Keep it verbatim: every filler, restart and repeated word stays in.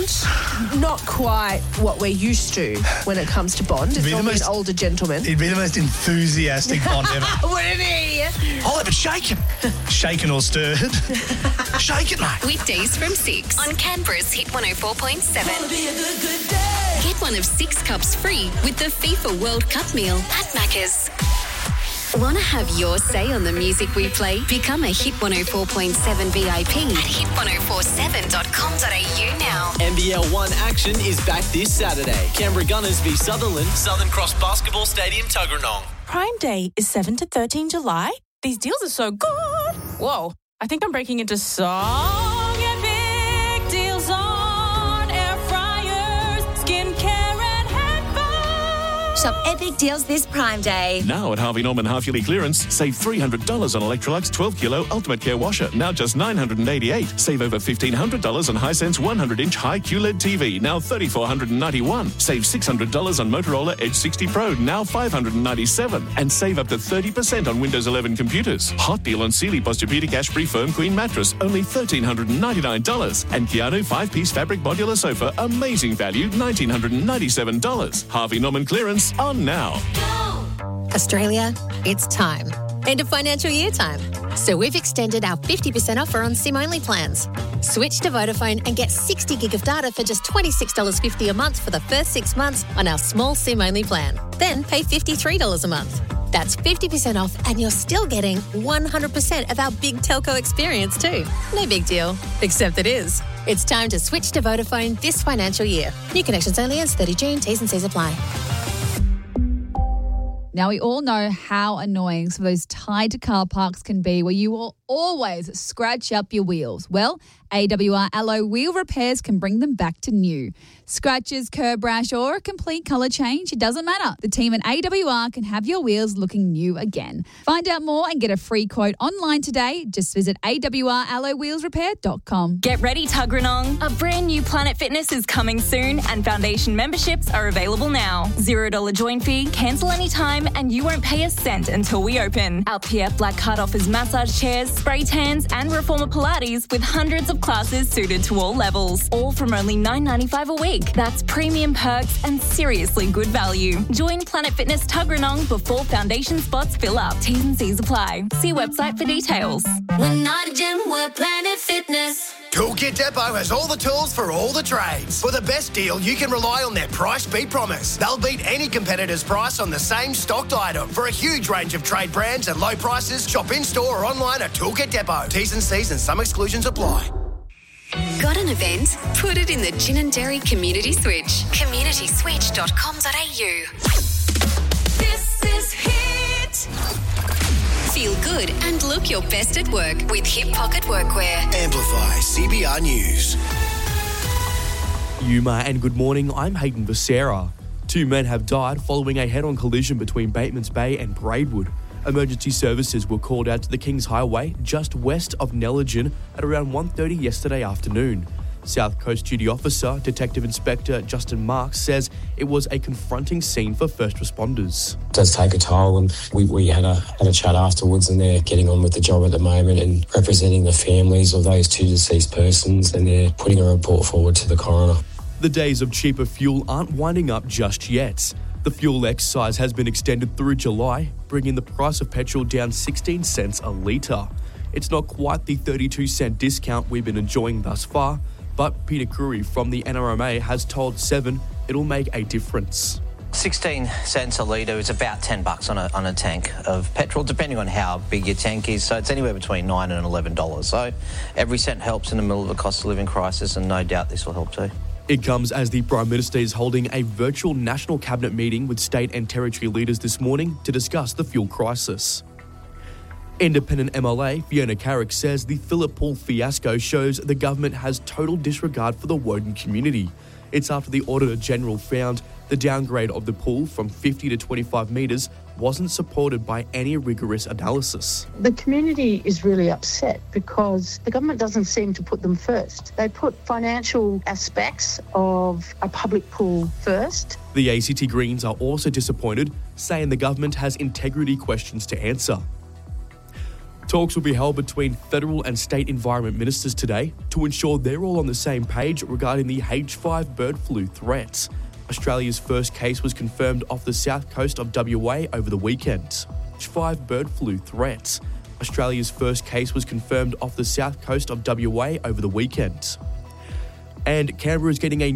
Bond? Not quite what we're used to when it comes to Bond. It's normally an older gentleman. He'd be the most enthusiastic Bond ever. Wouldn't he? I'll have it shaken. Shaken or stirred. Shake it, mate. Weekdays from six on Canberra's Hit one oh four point seven. Get one of six cups free with the FIFA World Cup meal at Macca's. Want to have your say on the music we play? Become a Hit one oh four point seven V I P at hit ten forty-seven dot com dot a u now. N B L one action is back this Saturday. Canberra Gunners v Sutherland, Southern Cross Basketball Stadium, Tuggeranong. Prime Day is seventh to thirteenth July. These deals are so good. Whoa, I think I'm breaking into song and big deals on air fryers, skincare and headphones. Shop epic deals this Prime Day. Now at Harvey Norman half-yearly clearance, save three hundred dollars on Electrolux twelve kilo Ultimate Care Washer, now just nine hundred eighty-eight dollars. Save over fifteen hundred dollars on Hisense one hundred inch high Q L E D T V, now three thousand four hundred ninety-one dollars. Save six hundred dollars on Motorola Edge sixty Pro, now five hundred ninety-seven dollars. And save up to thirty percent on Windows eleven computers. Hot deal on Sealy Posturepedic Ash-Free Firm Queen Mattress, only one thousand three hundred ninety-nine dollars. And Keanu five-piece fabric modular sofa, amazing value, one thousand nine hundred ninety-seven dollars. Harvey Norman clearance on now. Australia, it's time. End of financial year time. So we've extended our fifty percent offer on SIM-only plans. Switch to Vodafone and get sixty gig of data for just twenty-six dollars fifty a month for the first six months on our small SIM-only plan. Then pay fifty-three dollars a month. That's fifty percent off and you're still getting one hundred percent of our big telco experience too. No big deal, except it is. It's time to switch to Vodafone this financial year. New connections only ends thirtieth of June. T's and C's apply. Now, we all know how annoying some of those tied to car parks can be where you will always scratch up your wheels. Well, A W R Alloy Wheel Repairs can bring them back to new. Scratches, curb rash or a complete colour change, it doesn't matter. The team at A W R can have your wheels looking new again. Find out more and get a free quote online today. Just visit a w r alloy wheels repair dot com. Get ready, Tuggeranong. A brand new Planet Fitness is coming soon and foundation memberships are available now. zero dollars join fee, cancel anytime and you won't pay a cent until we open. Our P F Black Card offers massage chairs, spray tans and reformer Pilates with hundreds of classes suited to all levels. All from only nine ninety-five a week. That's premium perks and seriously good value. Join Planet Fitness Tuggeranong before foundation spots fill up. T's and C's apply. See website for details. We're not a gym, we're Planet Fitness. Toolkit Depot has all the tools for all the trades. For the best deal, you can rely on their price beat promise. They'll beat any competitor's price on the same stocked item. For a huge range of trade brands at low prices, shop in-store or online at Toolkit Depot. T's and C's and some exclusions apply. Got an event? Put it in the Gin and Dairy Community Switch. community switch dot com dot a u. This is Hit. Feel good and look your best at work with Hip Pocket Workwear. Amplify C B R News. Yuma and good morning, I'm Hayden Becerra. Two men have died following a head-on collision between Batemans Bay and Braidwood. Emergency services were called out to the Kings Highway just west of Nellingen at around one thirty yesterday afternoon. South Coast Duty Officer, Detective Inspector Justin Marks says it was a confronting scene for first responders. It does take a toll, and we, we had a had a chat afterwards, and they're getting on with the job at the moment and representing the families of those two deceased persons, and they're putting a report forward to the coroner. The days of cheaper fuel aren't winding up just yet. The fuel excise has been extended through July, bringing the price of petrol down sixteen cents a litre. It's not quite the thirty-two cent discount we've been enjoying thus far, but Peter Curry from the N R M A has told Seven it'll make a difference. sixteen cents a litre is about ten bucks on a on a tank of petrol, depending on how big your tank is. So it's anywhere between nine and eleven dollars. So every cent helps in the middle of a cost of living crisis, and no doubt this will help too. It comes as the Prime Minister is holding a virtual National Cabinet meeting with state and territory leaders this morning to discuss the fuel crisis. Independent M L A Fiona Carrick says the Phillip Pool fiasco shows the government has total disregard for the Woden community. It's after the Auditor General found the downgrade of the pool from fifty to twenty-five metres wasn't supported by any rigorous analysis. The community is really upset because the government doesn't seem to put them first. They put financial aspects of a public pool first. The A C T Greens are also disappointed, saying the government has integrity questions to answer. Talks will be held between federal and state environment ministers today to ensure they're all on the same page regarding the H five bird flu threat. Australia's first case was confirmed off the south coast of W A over the weekend. H five bird flu threat. Australia's first case was confirmed off the south coast of W A over the weekend. And Canberra is getting a